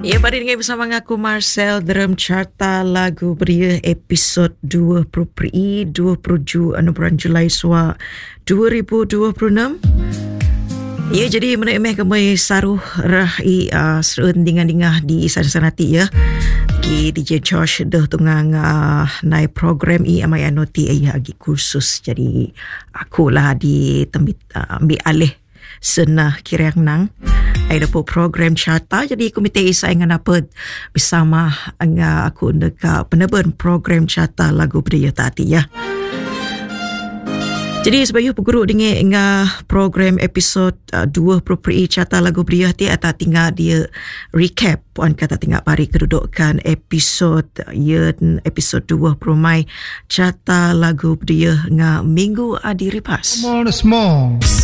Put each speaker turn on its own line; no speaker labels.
Ya, pada dengan bersama aku Marcel dalam carta lagu beria episod 20 Pri 27 bulan Julai SWA 2026. Ya, jadi menemeh kami saruh rahi serun dingah-dingah di sana-sana ti ya. Ki DJ Josh dah tungang naik program amai anoti agi kursus. Jadi akulah di tembit ambil alih senah kirang nang ada program carta, jadi komite isa dengan apa bersama dengan aku dekat peneban program carta lagu beria tadi ya. Jadi sebagai peguru dengan program episod 20 carta lagu beria ti atau tinggal dia recap puan kata tinggal pari kedudukan episod episod 20 Mai carta lagu beria dengan minggu adi ripas.